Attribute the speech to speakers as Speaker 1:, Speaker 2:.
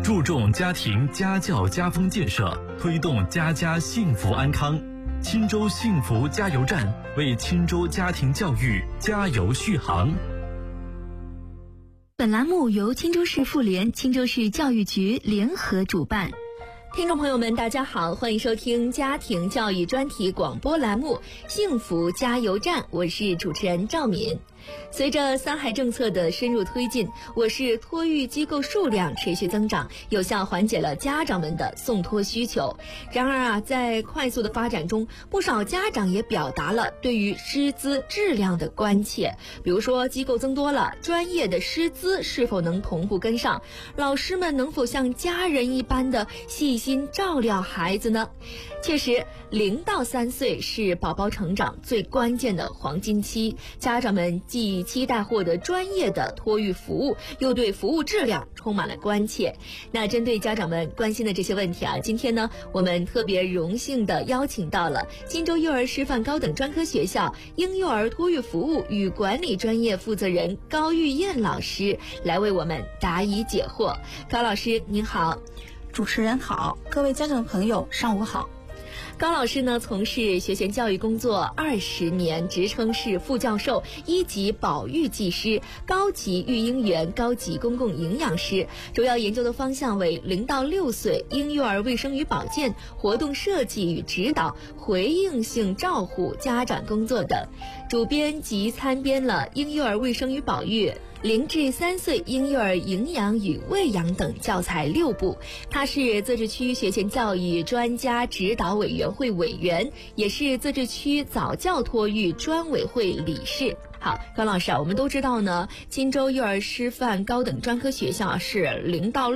Speaker 1: 注重家庭家教家风建设，推动家家幸福安康。钦州幸福加油站为钦州家庭教育加油续航。
Speaker 2: 本栏目由钦州市妇联、钦州市教育局联合主办。
Speaker 3: 听众朋友们，大家好，欢迎收听家庭教育专题广播栏目《幸福加油站》，我是主持人赵敏。随着三孩政策的深入推进，我市托育机构数量持续增长，有效缓解了家长们的送托需求。然而在快速的发展中，不少家长也表达了对于师资质量的关切。比如说，机构增多了，专业的师资是否能同步跟上？老师们能否像家人一般的细心照料孩子呢？确实，0到3岁是宝宝成长最关键的黄金期，家长们既期待获得专业的托育服务，又对服务质量充满了关切。那针对家长们关心的这些问题今天呢，我们特别荣幸的邀请到了钦州幼儿师范高等专科学校婴幼儿托育服务与管理专业负责人高玉燕老师来为我们答疑解惑。高老师您好。
Speaker 4: 主持人好，各位家长朋友上午好。
Speaker 3: 高老师呢，从事学前教育工作20年，职称是副教授、1级保育技师、高级育婴员、高级公共营养师，主要研究的方向为0到6岁婴幼儿卫生与保健、活动设计与指导、回应性照护、家长工作等。主编及参编了婴幼儿卫生与保育、0至3岁婴幼儿营养与喂养等教材6部。他是自治区学前教育专家指导委员会委员，也是自治区早教托育专委会理事。好，高老师我们都知道呢，钦州幼儿师范高等专科学校是0到